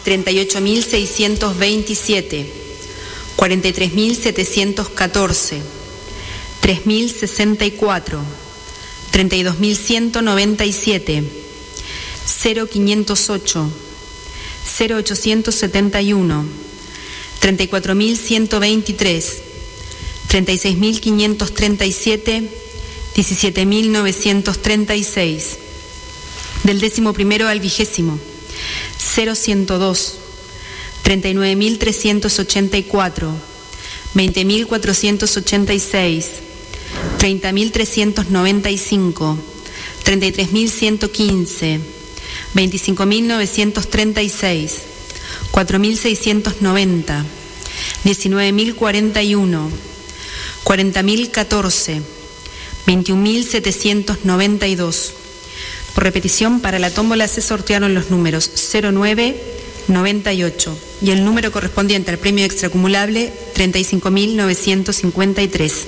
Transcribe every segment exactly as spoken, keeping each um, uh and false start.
treinta y ocho mil seiscientos veintisiete, cuarenta y tres mil setecientos catorce, tres mil sesenta y cuatro, treinta y dos mil ciento noventa y siete, cero quinientos ocho, cero ochocientos setenta y uno, treinta y cuatro mil ciento veintitrés, treinta y seis mil quinientos treinta y siete, diecisiete mil novecientos treinta y seis. Del décimo primero al vigésimo, cero ciento dos, treinta y nueve mil trescientos ochenta y cuatro, veinte mil cuatrocientos ochenta y seis, treinta mil trescientos noventa y cinco, treinta y tres mil ciento quince, veinticinco mil novecientos treinta y seis, cuatro mil seiscientos noventa, diecinueve mil cuarenta y uno, cuarenta mil catorce, veintiún mil setecientos noventa y dos. Por repetición, para la tómbola se sortearon los números cero nueve, noventa y ocho y el número correspondiente al premio extraacumulable treinta y cinco mil novecientos cincuenta y tres.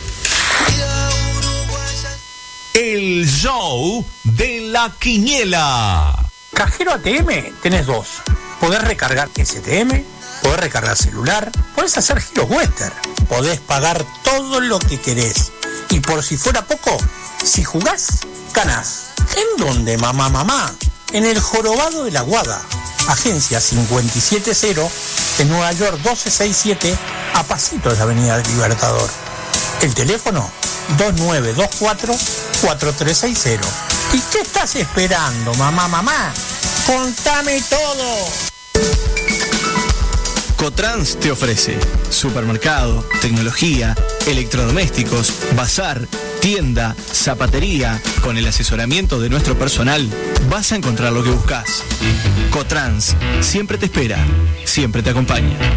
El show de la quiniela. Cajero A T M tenés dos. Podés recargar S T M, podés recargar celular, podés hacer giros Western, podés pagar todo lo que querés. Y por si fuera poco, si jugás, ganás. ¿En dónde, mamá, mamá? En el Jorobado de la Guada, agencia cincuenta y siete cero, en Nueva York doce sesenta y siete, a pasito de la Avenida del Libertador. El teléfono dos nueve dos cuatro, cuatro tres seis cero. ¿Y qué estás esperando, mamá, mamá? ¡Contame todo! Cotrans te ofrece supermercado, tecnología, electrodomésticos, bazar, tienda, zapatería. Con el asesoramiento de nuestro personal vas a encontrar lo que buscas. Cotrans siempre te espera, siempre te acompaña.